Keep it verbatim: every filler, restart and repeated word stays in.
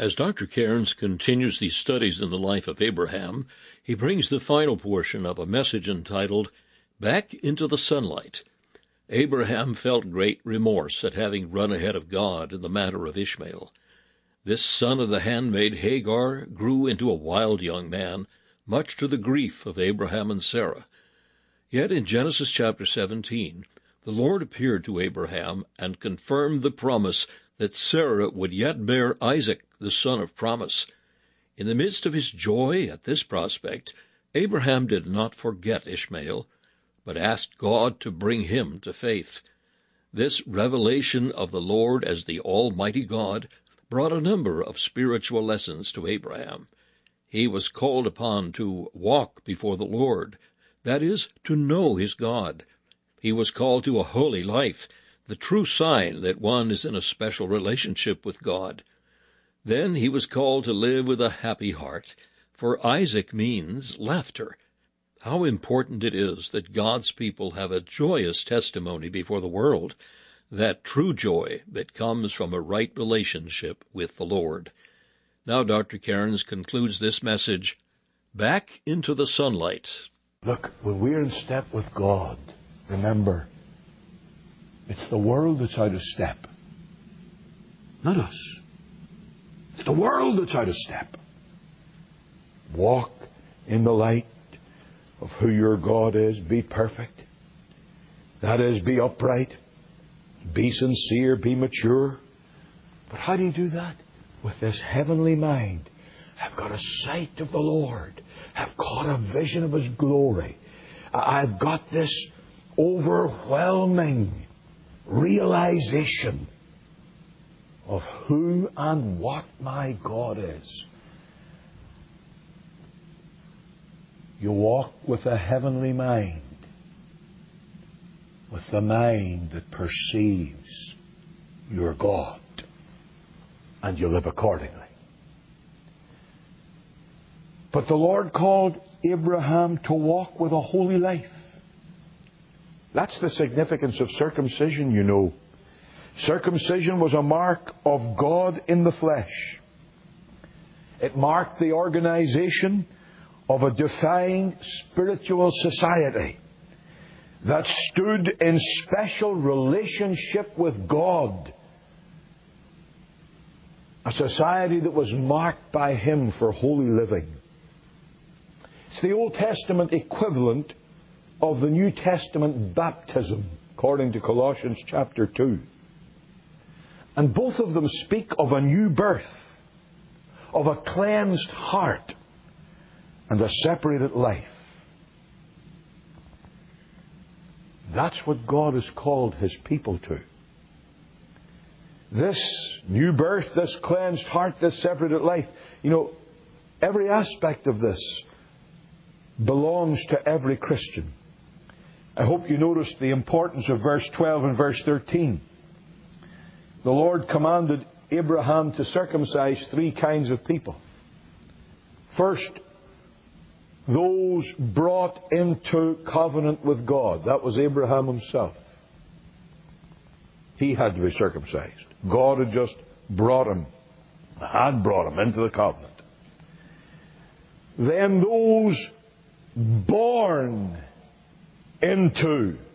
As Doctor Cairns continues these studies in the life of Abraham, he brings the final portion of a message entitled, Back into the Sunlight. Abraham felt great remorse at having run ahead of God in the matter of Ishmael. This son of the handmaid Hagar grew into a wild young man, much to the grief of Abraham and Sarah. Yet in Genesis chapter seventeen, the Lord appeared to Abraham and confirmed the promise that Sarah would yet bear Isaac, the son of promise. In the midst of his joy at this prospect, Abraham did not forget Ishmael, but asked God to bring him to faith. This revelation of the Lord as the Almighty God brought a number of spiritual lessons to Abraham. He was called upon to walk before the Lord, that is, to know his God. He was called to a holy life, the true sign that one is in a special relationship with God. Then he was called to live with a happy heart, for Isaac means laughter. How important it is that God's people have a joyous testimony before the world, that true joy that comes from a right relationship with the Lord. Now Doctor Cairns concludes this message, Back into the Sunlight. Look, when we're in step with God, remember, it's the world that's out of step, not us. It's the world that's out of step. Walk in the light of who your God is. Be perfect. That is, be upright. Be sincere. Be mature. But how do you do that? With this heavenly mind. I've got a sight of the Lord. I've got a vision of His glory. I've got this overwhelming realization of who and what my God is. You walk with a heavenly mind, with the mind that perceives your God, and you live accordingly. But the Lord called Abraham to walk with a holy life. That's the significance of circumcision, you know. Circumcision was a mark of God in the flesh. It marked the organization of a defined spiritual society that stood in special relationship with God. A society that was marked by Him for holy living. It's the Old Testament equivalent of the New Testament baptism, according to Colossians chapter two. And both of them speak of a new birth, of a cleansed heart, and a separated life. That's what God has called His people to. This new birth, this cleansed heart, this separated life. You know, every aspect of this belongs to every Christian. I hope you noticed the importance of verse twelve and verse thirteen. The Lord commanded Abraham to circumcise three kinds of people. First, those brought into covenant with God. That was Abraham himself. He had to be circumcised. God had just brought him, had brought him into the covenant. Then those born into